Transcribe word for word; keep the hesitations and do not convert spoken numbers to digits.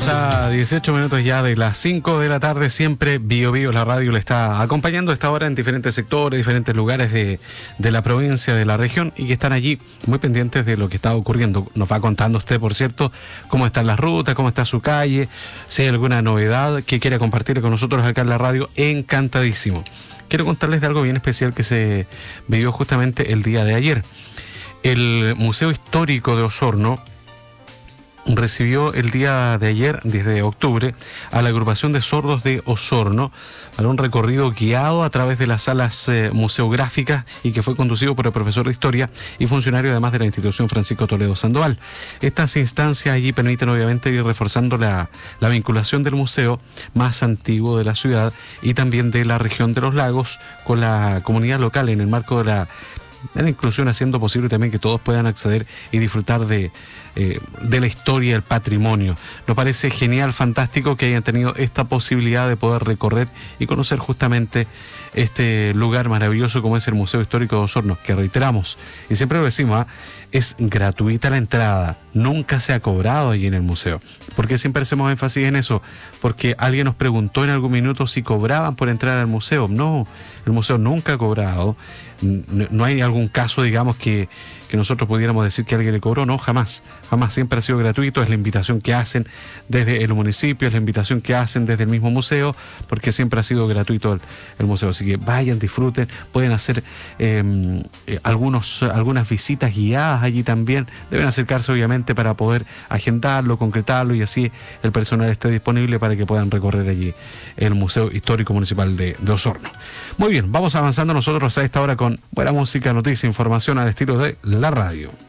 Estamos a dieciocho minutos ya de las cinco de la tarde. Siempre Bio Bio, la radio, le está acompañando a esta hora en diferentes sectores, diferentes lugares de, de la provincia, de la región, y que están allí muy pendientes de lo que está ocurriendo. Nos va contando usted, por cierto, cómo están las rutas, cómo está su calle, si hay alguna novedad que quiera compartir con nosotros acá en la radio. Encantadísimo. Quiero contarles de algo bien especial que se vivió justamente el día de ayer. El Museo Histórico de Osorno recibió el día de ayer, diez de octubre, a la agrupación de sordos de Osorno para un recorrido guiado a través de las salas eh, museográficas, y que fue conducido por el profesor de historia y funcionario además de la institución Francisco Toledo Sandoval. Estas instancias allí permiten obviamente ir reforzando la, la vinculación del museo más antiguo de la ciudad y también de la región de los lagos con la comunidad local, en el marco de la, de la inclusión, haciendo posible también que todos puedan acceder y disfrutar de Eh, de la historia, el patrimonio. Nos parece genial, fantástico que hayan tenido esta posibilidad de poder recorrer y conocer justamente este lugar maravilloso como es el Museo Histórico de Osorno, que reiteramos, y siempre lo decimos, ¿eh? es gratuita la entrada, nunca se ha cobrado allí en el museo. ¿Por qué siempre hacemos énfasis en eso? Porque alguien nos preguntó en algún minuto si cobraban por entrar al museo. No, el museo nunca ha cobrado. No hay algún caso, digamos, que, que nosotros pudiéramos decir que alguien le cobró. No, jamás, jamás, siempre ha sido gratuito. Es la invitación que hacen desde el municipio, es la invitación que hacen desde el mismo museo, porque siempre ha sido gratuito el, el museo. Así que vayan, disfruten, pueden hacer eh, eh, algunos, algunas visitas guiadas allí también. Deben acercarse obviamente para poder agendarlo, concretarlo, y así el personal esté disponible para que puedan recorrer allí el Museo Histórico Municipal de, de Osorno. Muy bien, vamos avanzando nosotros a esta hora con buena música, noticia, información al estilo de la radio.